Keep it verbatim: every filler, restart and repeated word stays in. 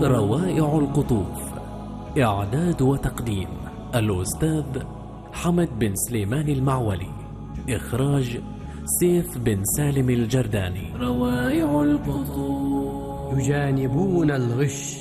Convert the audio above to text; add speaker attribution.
Speaker 1: روائع القطوف. إعداد وتقديم الأستاذ حمد بن سليمان المعولي. إخراج سيف بن سالم الجرداني. روائع القطوف.
Speaker 2: يجانبون الغش